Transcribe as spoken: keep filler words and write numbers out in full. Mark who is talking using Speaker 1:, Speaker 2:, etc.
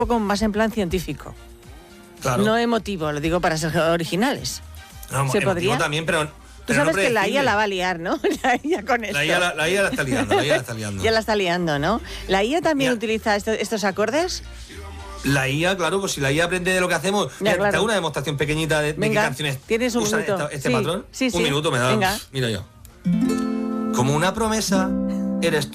Speaker 1: Un poco más en plan científico.
Speaker 2: Claro.
Speaker 1: No emotivo, lo digo para ser originales.
Speaker 2: No,
Speaker 1: ¿Se
Speaker 2: emotivo
Speaker 1: podría?
Speaker 2: también, pero,
Speaker 1: Tú
Speaker 2: pero
Speaker 1: sabes
Speaker 2: no
Speaker 1: que la I A
Speaker 2: predecible.
Speaker 1: la va a liar, ¿no? La I A con esto.
Speaker 2: La I A la, la I A la está liando, la I A la está liando.
Speaker 1: Ya la está liando, ¿no? ¿La I A también
Speaker 2: Mira.
Speaker 1: utiliza esto- estos acordes?
Speaker 2: La I A, claro, pues si la I A aprende de lo que hacemos.
Speaker 1: Ya,
Speaker 2: Mira,
Speaker 1: claro.
Speaker 2: te hago una demostración pequeñita de, de
Speaker 1: Venga,
Speaker 2: qué canciones
Speaker 1: tienes un
Speaker 2: usan
Speaker 1: minuto.
Speaker 2: esta- este
Speaker 1: Sí,
Speaker 2: patrón.
Speaker 1: sí, sí.
Speaker 2: Un minuto me da.
Speaker 1: Venga.
Speaker 2: Mira yo. Como una promesa, eres tú.